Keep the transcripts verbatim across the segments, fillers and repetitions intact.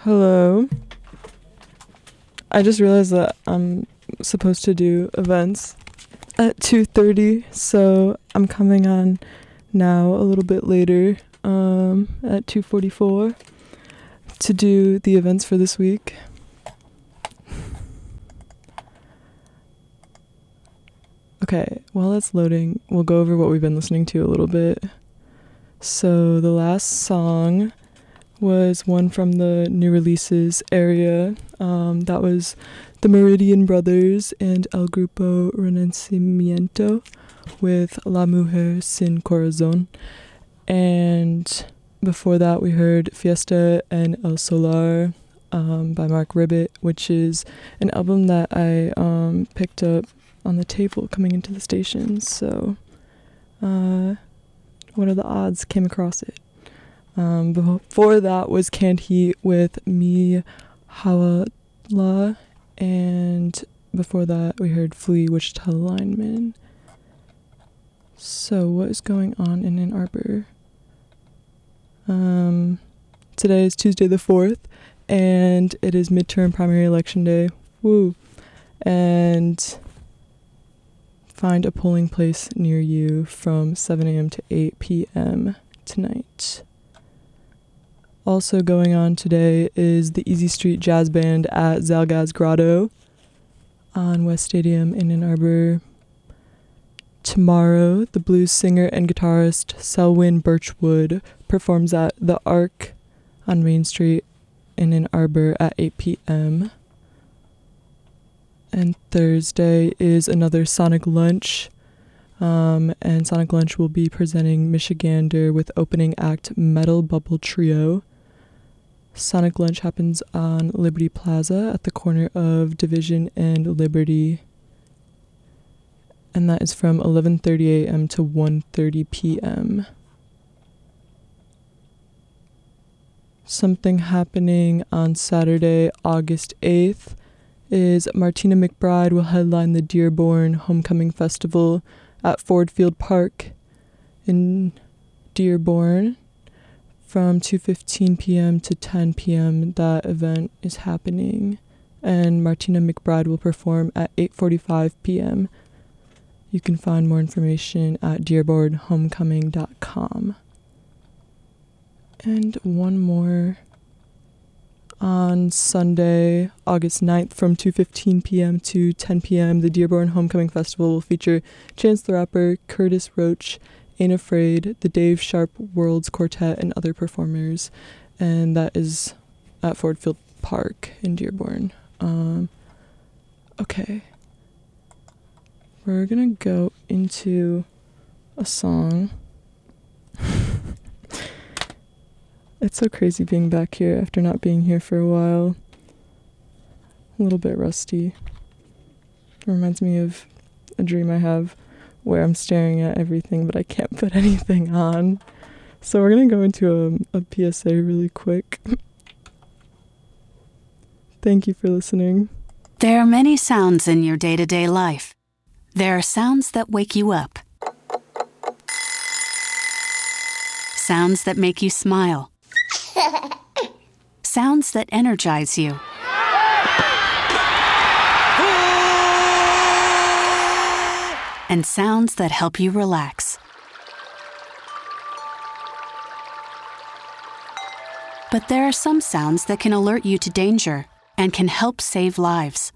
Hello. I just realized that I'm supposed to do events at two thirty, so I'm coming on now a little bit later um, at two forty-four to do the events for this week. Okay, while that's loading, we'll go over what we've been listening to a little bit. So the last song was one from the new releases area. Um, that was the Meridian Brothers and El Grupo Renacimiento with La Mujer Sin Corazón. And before that, we heard Fiesta en El Solar um, by Mark Ribbit, which is an album that I um, picked up on the table coming into the station. So, uh, what are the odds? Came across it. Um, before that was Canned Heat with Mi Hawala, and before that we heard Flea, Wichita Lineman. So what is going on in Ann Arbor? Um, today is Tuesday the fourth, and it is midterm primary election day. Woo! And find a polling place near you from seven a.m. to eight p.m. tonight. Also going on today is the Easy Street Jazz Band at Zalgaz Grotto on West Stadium in Ann Arbor. Tomorrow, the blues singer and guitarist Selwyn Birchwood performs at the Arc on Main Street in Ann Arbor at eight p.m. And Thursday is another Sonic Lunch. Um, and Sonic Lunch will be presenting Michigander with opening act Metal Bubble Trio. Sonic Lunch happens on Liberty Plaza at the corner of Division and Liberty. And that is from eleven thirty a.m. to one thirty p.m. Something happening on Saturday, August eighth, is Martina McBride will headline the Dearborn Homecoming Festival at Ford Field Park in Dearborn from two fifteen p.m. to ten p.m. That event is happening, and Martina McBride will perform at eight forty-five p.m. You can find more information at dearborn homecoming dot com. And one more. On Sunday, August ninth, from two fifteen p.m. to ten p.m., the Dearborn Homecoming Festival will feature Chance the Rapper, Curtis Roach, Ain't Afraid, the Dave Sharp Worlds Quartet, and other performers. And that is at Ford Field Park in Dearborn. Um, okay. We're gonna go into a song. It's so crazy being back here after not being here for a while. A little bit rusty. It reminds me of a dream I have where I'm staring at everything but I can't put anything on. So we're gonna go into a, a P S A really quick. Thank you for listening. There are many sounds in your day-to-day life. There are sounds that wake you up. Sounds that make you smile. Sounds that energize you. And sounds that help you relax. But there are some sounds that can alert you to danger and can help save lives.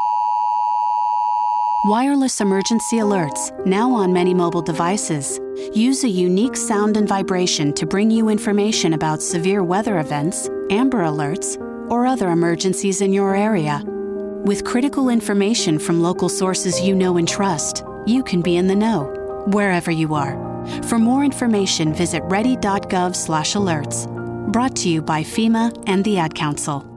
Wireless emergency alerts, now on many mobile devices, use a unique sound and vibration to bring you information about severe weather events, Amber Alerts, or other emergencies in your area. With critical information from local sources you know and trust, you can be in the know, wherever you are. For more information, visit ready dot gov slash alerts. Brought to you by FEMA and the Ad Council.